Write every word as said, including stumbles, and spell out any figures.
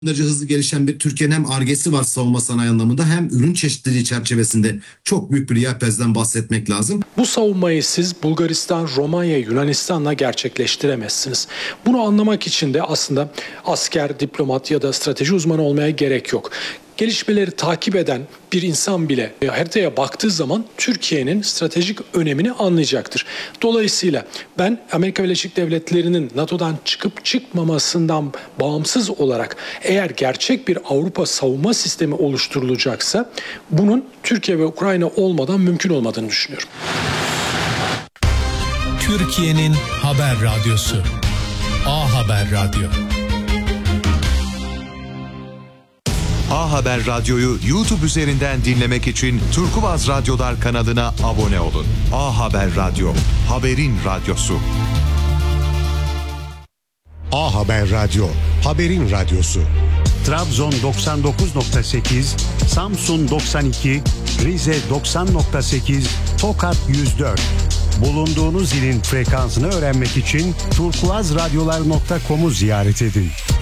derece hızlı gelişen bir Türkiye'nin hem Ar-Ge'si var savunma sanayi anlamında hem ürün çeşitliliği çerçevesinde çok büyük bir yelpazeden bahsetmek lazım. Bu savunmayı siz Bulgaristan, Romanya, Yunanistan'la gerçekleştiremezsiniz. Bunu anlamak için de aslında asker, diplomat ya da strateji uzmanı olmaya gerek yok. Gelişmeleri takip eden bir insan bile haritaya baktığı zaman Türkiye'nin stratejik önemini anlayacaktır. Dolayısıyla ben Amerika Birleşik Devletleri'nin NATO'dan çıkıp çıkmamasından bağımsız olarak eğer gerçek bir Avrupa savunma sistemi oluşturulacaksa bunun Türkiye ve Ukrayna olmadan mümkün olmadığını düşünüyorum. Türkiye'nin haber radyosu A Haber Radyo. A Haber Radyo'yu YouTube üzerinden dinlemek için Turkuaz Radyolar kanalına abone olun. A Haber Radyo, haberin radyosu. A Haber Radyo, haberin radyosu. Trabzon doksan dokuz nokta sekiz, Samsun doksan iki, Rize doksan nokta sekiz, Tokat yüz dört. Bulunduğunuz ilin frekansını öğrenmek için turkuazradyolar nokta com'u ziyaret edin.